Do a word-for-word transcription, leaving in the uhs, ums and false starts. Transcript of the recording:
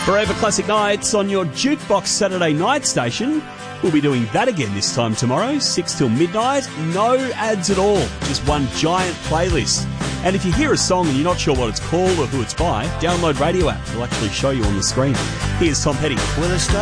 Forever Classic Nights on your Jukebox Saturday night station. We'll be doing that again this time tomorrow, six till midnight. No ads at all, just one giant playlist. And if you hear a song and you're not sure what it's called or who it's by, download Radio App. It'll actually show you on the screen. Here's Tom Petty.